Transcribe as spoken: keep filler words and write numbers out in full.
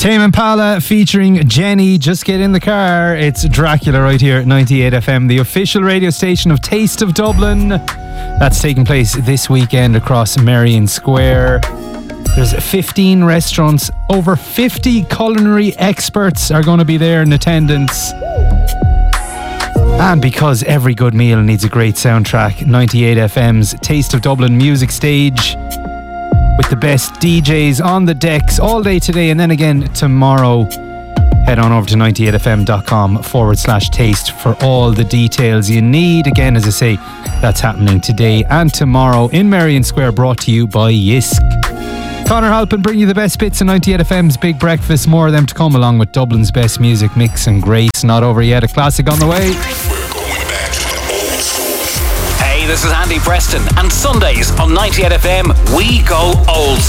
Tame Impala featuring Jenny. Just get in the car. It's Dracula right here at ninety-eight F M, the official radio station of Taste of Dublin. That's taking place this weekend across Merrion Square. There's fifteen restaurants. Over fifty culinary experts are going to be there in attendance. And because every good meal needs a great soundtrack, ninety-eight F M's Taste of Dublin music stage, with the best D Js on the decks all day today and then again tomorrow. Head on over to ninety-eight f m dot com forward slash taste for all the details you need. Again, as I say, that's happening today and tomorrow in Merrion Square, brought to you by Yisk. Conor Halpin bring you the best bits of ninety-eight F M's Big Breakfast. More of them to come, along with Dublin's best music mix and Grace. Not over yet, a classic on the way. Hey, this is Andy Preston, and Sundays on ninety-eight F M, we go old school.